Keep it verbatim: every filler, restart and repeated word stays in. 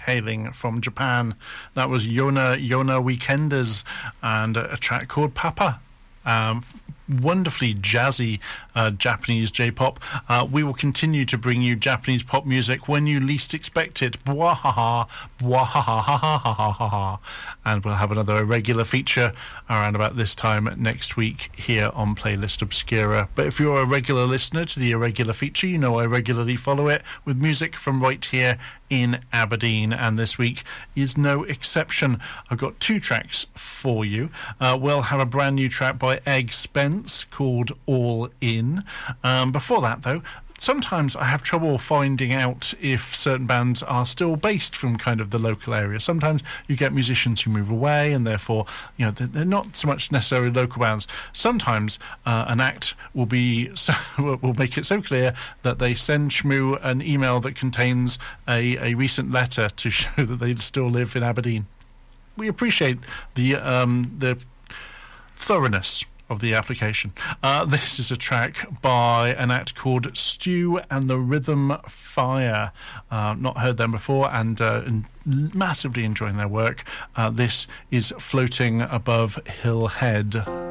hailing from Japan. That was Yona Yona Weekenders and a, a track called Papa. Um, wonderfully jazzy uh, Japanese J-pop. Uh, we will continue to bring you Japanese pop music when you least expect it. Bwahaha, bwahahahahaha. And we'll have another irregular feature around about this time next week here on Playlist Obscura. But if you're a regular listener to the irregular feature, you know I regularly follow it with music from right here in Aberdeen, and this week is no exception. I've got two tracks for you. Uh, we'll have a brand new track by Egg Spence called All In. Um, before that, though, sometimes I have trouble finding out if certain bands are still based from kind of the local area. Sometimes you get musicians who move away and therefore, you know, they're, they're not so much necessarily local bands. Sometimes uh, an act will be so, will make it so clear that they send Shmoo an email that contains a, a recent letter to show that they still live in Aberdeen. We appreciate the um, the thoroughness of the application. Uh, this is a track by an act called Stew and the Rhythm Fire. Uh, not heard them before, and uh, massively enjoying their work. Uh, this is Floating Above Hill Head.